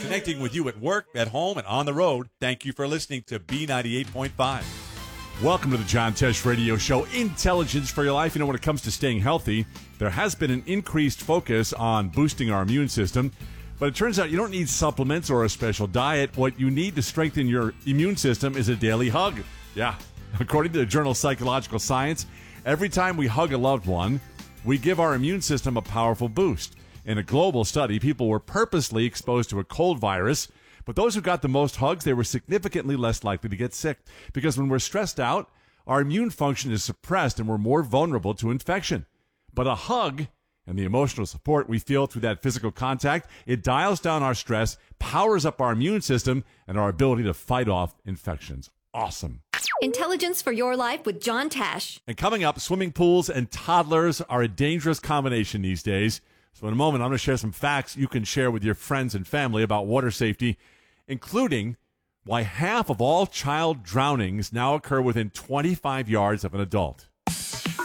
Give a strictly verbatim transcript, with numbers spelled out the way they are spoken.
connecting with you at work, at home, and on the road. Thank you for listening to B ninety-eight point five. Welcome to the John Tesh Radio Show, Intelligence for Your Life. You know, when it comes to staying healthy, there has been an increased focus on boosting our immune system. But it turns out you don't need supplements or a special diet. What you need to strengthen your immune system is a daily hug. Yeah. According to the journal Psychological Science, every time we hug a loved one, we give our immune system a powerful boost. In a global study, people were purposely exposed to a cold virus, but those who got the most hugs, they were significantly less likely to get sick. Because when we're stressed out, our immune function is suppressed and we're more vulnerable to infection. But a hug and the emotional support we feel through that physical contact, it dials down our stress, powers up our immune system, and our ability to fight off infections. Awesome. Intelligence for Your Life with John Tesh. And coming up, swimming pools and toddlers are a dangerous combination these days. So in a moment, I'm going to share some facts you can share with your friends and family about water safety, including why half of all child drownings now occur within twenty-five yards of an adult.